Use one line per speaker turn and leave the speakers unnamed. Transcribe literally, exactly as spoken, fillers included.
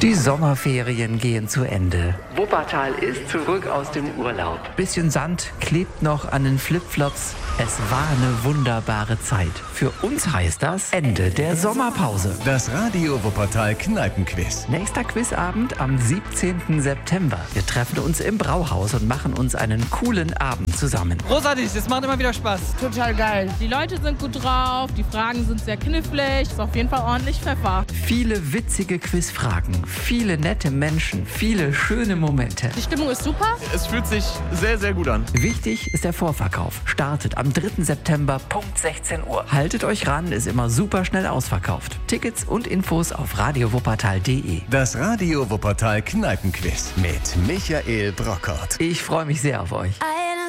Die Sommerferien gehen zu Ende. Wuppertal ist zurück aus dem Urlaub. Bisschen Sand klebt noch an den Flipflops. Es war eine wunderbare Zeit. Für uns heißt das Ende der Sommerpause.
Das Radio Wuppertal Kneipenquiz.
Nächster Quizabend am siebzehnten September. Wir treffen uns im Brauhaus und machen uns einen coolen Abend zusammen.
Großartig, es macht immer wieder Spaß.
Total geil.
Die Leute sind gut drauf, die Fragen sind sehr knifflig, ist auf jeden Fall ordentlich Pfeffer.
Viele witzige Quizfragen, viele nette Menschen, viele schöne Momente.
Die Stimmung ist super.
Es fühlt sich sehr, sehr gut an.
Wichtig ist der Vorverkauf. Startet am dritten September, Punkt sechzehn Uhr. Haltet euch ran, ist immer super schnell ausverkauft. Tickets und Infos auf radio wuppertal punkt de.
Das Radio Wuppertal Kneipenquiz mit Michael Brockert.
Ich freue mich sehr auf euch.